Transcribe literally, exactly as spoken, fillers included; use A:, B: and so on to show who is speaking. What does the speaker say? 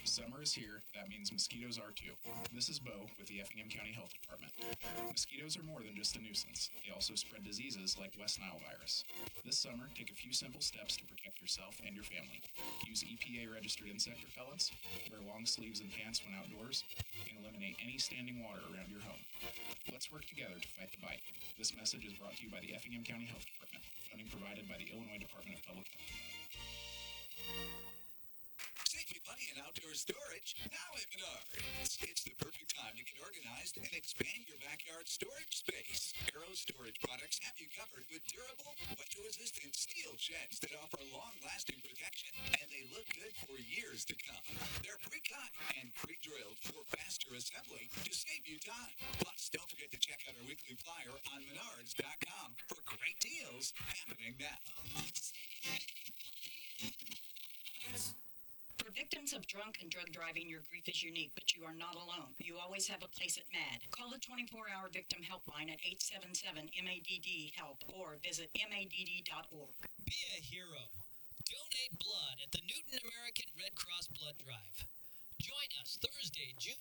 A: Summer is here, that means mosquitoes are too. This is Bo with the Effingham County Health Department. Mosquitoes are more than just a nuisance. They also spread diseases like West Nile virus. This summer, take a few simple steps to protect yourself and your family. Use E P A-registered insect repellents, wear long sleeves and pants when outdoors, and eliminate any standing water around your home. Let's work together to fight the bite. This message is brought to you by the Effingham County Health Department, funding provided by the Illinois Department of Public Health.
B: Save you money in outdoor storage now at Menards. It's the perfect time to get organized and expand your backyard storage space. Arrow Storage products have you covered with durable, weather-resistant steel sheds that offer long-lasting protection, and they look good for years to come. They're pre-cut and pre-drilled for faster assembly to save you time. Plus, don't forget to check out our weekly flyer on menards dot com for great deals happening now.
C: For victims of drunk and drug driving, your grief is unique, but you are not alone. You always have a place at M A D. Call the twenty-four hour victim helpline at eight seven seven M A D D HELP or visit M A D D dot org.
D: Be a hero. Donate blood at the Newton American Red Cross Blood Drive. Join us Thursday, June